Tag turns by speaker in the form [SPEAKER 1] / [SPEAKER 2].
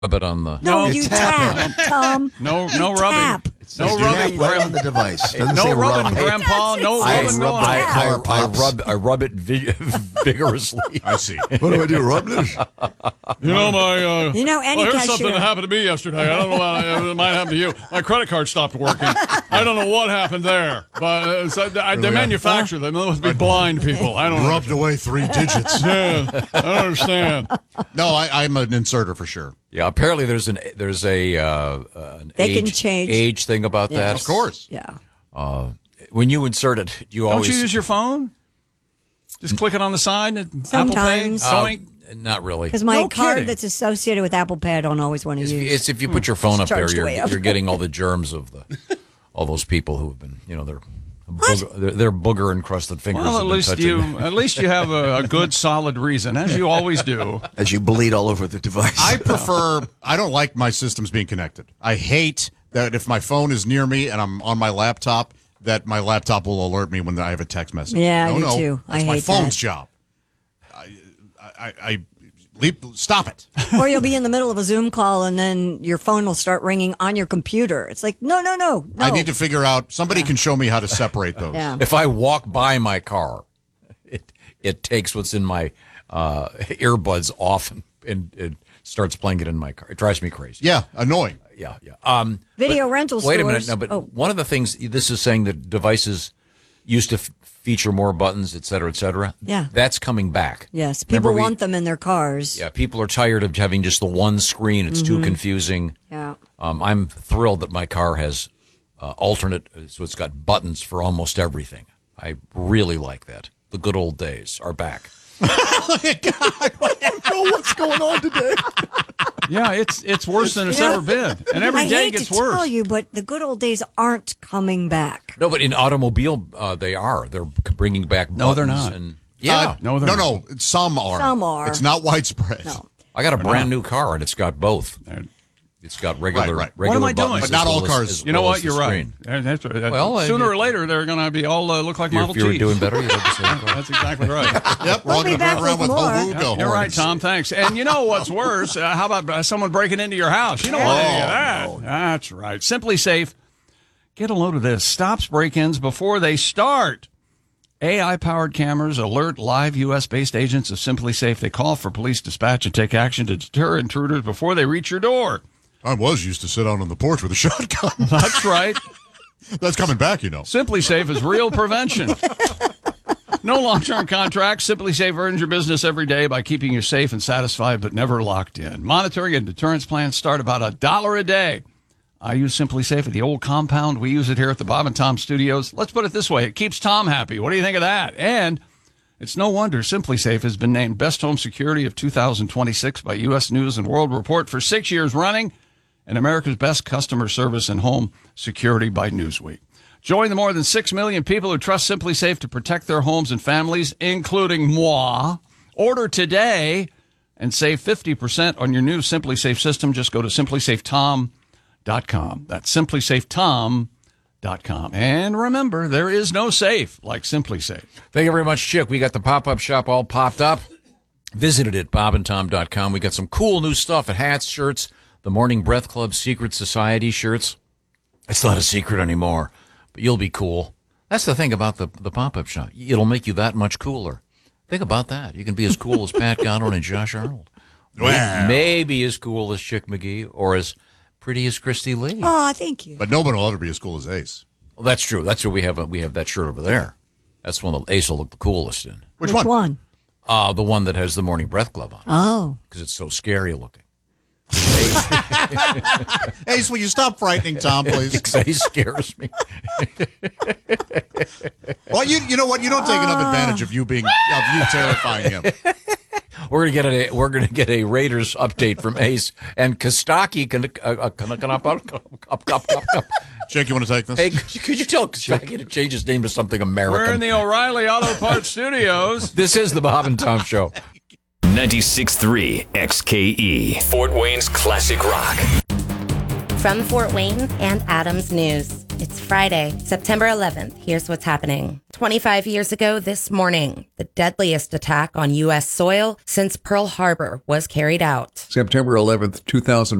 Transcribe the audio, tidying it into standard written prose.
[SPEAKER 1] rub it on the...
[SPEAKER 2] No, you tap, Tom.
[SPEAKER 3] No
[SPEAKER 2] You
[SPEAKER 3] rubbing.
[SPEAKER 2] tap.
[SPEAKER 3] No
[SPEAKER 4] Do
[SPEAKER 3] rubbing,
[SPEAKER 4] that right on the device. Doesn't
[SPEAKER 3] no
[SPEAKER 4] say
[SPEAKER 3] rubbing,
[SPEAKER 4] rub.
[SPEAKER 3] Grandpa. No
[SPEAKER 2] I
[SPEAKER 3] rubbing.
[SPEAKER 2] rub-
[SPEAKER 1] I rub it vigorously.
[SPEAKER 5] I see.
[SPEAKER 4] What do I do? Rub this?
[SPEAKER 3] You know, my...
[SPEAKER 2] You know, any
[SPEAKER 3] here's
[SPEAKER 2] cashier.
[SPEAKER 3] something that happened to me yesterday. I don't know why it might happen to you. My credit card stopped working. I don't know what happened there, but they manufacture them. They must be blind people. I don't know.
[SPEAKER 5] Rubbed away 3 digits.
[SPEAKER 3] Yeah, I don't understand.
[SPEAKER 5] No, I'm an inserter for sure.
[SPEAKER 1] Yeah, apparently there's an
[SPEAKER 2] They can
[SPEAKER 1] age,
[SPEAKER 2] change.
[SPEAKER 1] age thing about that.
[SPEAKER 5] Of course.
[SPEAKER 2] Yeah.
[SPEAKER 1] When you insert it, you
[SPEAKER 3] Don't
[SPEAKER 1] always...
[SPEAKER 3] you use your phone? Just click it on the side.
[SPEAKER 2] Sometimes.
[SPEAKER 3] Apple Pay.
[SPEAKER 1] Not really.
[SPEAKER 2] Because my
[SPEAKER 3] No
[SPEAKER 2] card
[SPEAKER 3] kidding.
[SPEAKER 2] that's associated with Apple Pay, I don't always want to use.
[SPEAKER 1] It's if you put your phone up there,
[SPEAKER 2] Charged way up.
[SPEAKER 1] you're getting all the germs of all those people who have been, their booger encrusted fingers.
[SPEAKER 3] Well,
[SPEAKER 1] have been touching-
[SPEAKER 3] at least you have a good solid reason, as you always do.
[SPEAKER 4] As you bleed all over the device.
[SPEAKER 5] I don't like my systems being connected. I hate that if my phone is near me and I'm on my laptop, that my laptop will alert me when I have a text message.
[SPEAKER 2] Yeah, I do
[SPEAKER 5] no.
[SPEAKER 2] too.
[SPEAKER 5] That's
[SPEAKER 2] I
[SPEAKER 5] my
[SPEAKER 2] hate
[SPEAKER 5] phone's
[SPEAKER 2] that.
[SPEAKER 5] job. I stop it.
[SPEAKER 2] Or you'll be in the middle of a Zoom call and then your phone will start ringing on your computer. It's like, no.
[SPEAKER 5] I need to figure out, somebody can show me how to separate those.
[SPEAKER 2] Yeah.
[SPEAKER 1] If I walk by my car, it takes what's in my earbuds off and it starts playing it in my car. It drives me crazy.
[SPEAKER 5] Yeah, annoying.
[SPEAKER 1] Yeah.
[SPEAKER 2] Video rental stores.
[SPEAKER 1] Wait a minute. No, but one of the things, this is saying that devices used to feature more buttons, et cetera, et cetera.
[SPEAKER 2] Yeah.
[SPEAKER 1] That's coming back.
[SPEAKER 2] Yes, people
[SPEAKER 1] Remember
[SPEAKER 2] want them in their cars.
[SPEAKER 1] Yeah, people are tired of having just the one screen. It's too confusing.
[SPEAKER 2] Yeah.
[SPEAKER 1] I'm thrilled that my car has alternate, so it's got buttons for almost everything. I really like that. The good old days are back.
[SPEAKER 4] I don't know what's going on today.
[SPEAKER 3] Yeah, it's worse than it's ever been, and every
[SPEAKER 2] I
[SPEAKER 3] day
[SPEAKER 2] hate
[SPEAKER 3] gets
[SPEAKER 2] to
[SPEAKER 3] worse.
[SPEAKER 2] tell you, but the good old days aren't coming back.
[SPEAKER 1] No, but in automobile, they are. They're bringing back buttons.
[SPEAKER 3] No, they're not.
[SPEAKER 1] And, yeah.
[SPEAKER 3] No, they're
[SPEAKER 5] No. Some are.
[SPEAKER 2] Some are.
[SPEAKER 5] It's not widespread.
[SPEAKER 2] No.
[SPEAKER 1] I got a brand new car, and it's got both.
[SPEAKER 3] They're-
[SPEAKER 1] It's got regular,
[SPEAKER 5] Right.
[SPEAKER 1] regular
[SPEAKER 3] What am I doing?
[SPEAKER 1] buttons
[SPEAKER 5] But not
[SPEAKER 1] as
[SPEAKER 5] all
[SPEAKER 1] well
[SPEAKER 5] cars.
[SPEAKER 1] as
[SPEAKER 3] You know
[SPEAKER 1] well
[SPEAKER 3] what?
[SPEAKER 1] as
[SPEAKER 3] You're
[SPEAKER 1] the
[SPEAKER 3] right.
[SPEAKER 1] screen.
[SPEAKER 3] Well, sooner or
[SPEAKER 1] you-
[SPEAKER 3] later they're going to be all look like Model
[SPEAKER 1] If you were
[SPEAKER 3] Ts.
[SPEAKER 1] doing better, you'd have the same car.
[SPEAKER 3] That's exactly right.
[SPEAKER 5] Yep, we're all
[SPEAKER 2] We'll be
[SPEAKER 5] going to
[SPEAKER 2] back
[SPEAKER 5] run around
[SPEAKER 2] with
[SPEAKER 5] with
[SPEAKER 2] more.
[SPEAKER 5] Hobugo
[SPEAKER 3] You're right,
[SPEAKER 5] horns.
[SPEAKER 3] Tom. Thanks. And you know what's worse? How about someone breaking into your house? You don't want any of that. That's right. Simply Safe. Get a load of this. Stops break-ins before they start. AI-powered cameras alert live U.S.-based agents of Simply Safe. They call for police dispatch and take action to deter intruders before they reach your door.
[SPEAKER 5] I was used to sit out on the porch with a shotgun.
[SPEAKER 3] That's right.
[SPEAKER 5] That's coming back, you know.
[SPEAKER 3] Simply Safe is real prevention. No long-term contracts. Simply Safe earns your business every day by keeping you safe and satisfied, but never locked in. Monitoring and deterrence plans start about $1 a day. I use Simply Safe at the old compound. We use it here at the Bob and Tom Studios. Let's put it this way. It keeps Tom happy. What do you think of that? And it's no wonder Simply Safe has been named Best Home Security of 2026 by U.S. News and World Report for 6 years running, and America's Best Customer Service and Home Security by Newsweek. Join the more than 6 million people who trust Simply Safe to protect their homes and families, including moi. Order today and save 50% on your new Simply Safe system. Just go to simplysafetom.com. That's simplysafetom.com. And remember, there is no safe like Simply Safe.
[SPEAKER 1] Thank you very much, Chick. We got the pop-up shop all popped up. Visited at bobandtom.com. We got some cool new stuff at hats, shirts, the Morning Breath Club Secret Society shirts. It's not a secret anymore, but you'll be cool. That's the thing about the pop-up shop. It'll make you that much cooler. Think about that. You can be as cool as Pat Godwin and Josh Arnold.
[SPEAKER 5] Wow.
[SPEAKER 1] Maybe as cool as Chick McGee or as pretty as Christy Lee.
[SPEAKER 2] Oh, thank you.
[SPEAKER 5] But nobody will ever be as cool as Ace.
[SPEAKER 1] Well, that's true. That's what we have. We have that shirt over there. That's one that Ace will look the coolest in.
[SPEAKER 5] Which one?
[SPEAKER 1] The one that has the Morning Breath Club on.
[SPEAKER 2] Oh.
[SPEAKER 1] Because it's so scary looking.
[SPEAKER 5] Ace, will you stop frightening Tom, please?
[SPEAKER 1] He scares me.
[SPEAKER 5] Well, you know what? You don't take enough advantage of you terrifying him.
[SPEAKER 1] We're gonna get a Raiders update from Ace and Kostaki.
[SPEAKER 5] Jake, you want to take this?
[SPEAKER 1] Hey, could you tell Kostaki to change his name to something American?
[SPEAKER 3] We're in the O'Reilly Auto Parts Studios.
[SPEAKER 1] This is the Bob and Tom Show.
[SPEAKER 6] 96.3 XKE, Fort Wayne's classic rock.
[SPEAKER 7] From Fort Wayne and Adams News. It's Friday, September 11th. Here's what's happening. 25 years ago this morning, the deadliest attack on U.S. soil since Pearl Harbor was carried out.
[SPEAKER 8] September 11th, 2001.